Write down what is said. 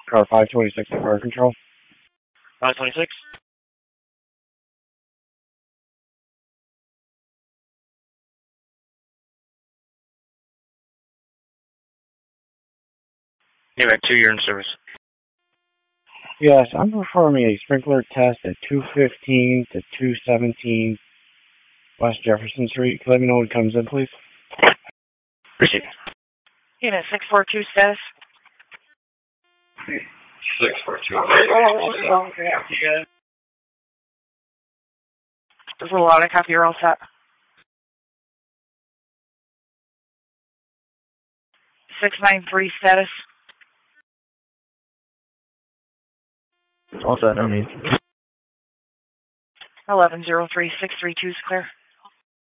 Car 526 at fire control. 526. You're at 2, you're in service. Yes, I'm performing a sprinkler test at 215 to 217 West Jefferson Street. Let me know when it comes in, please. Appreciate it. Unit 642 status. 642. This is a lot of copy. You're all set. 693 status. All set, no need. 1103 632 is clear.